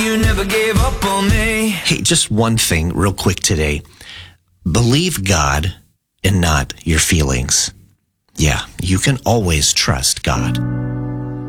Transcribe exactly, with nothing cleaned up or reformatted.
You never gave up on me. Hey, just one thing real quick today. Believe God and not your feelings. Yeah, you can always trust God.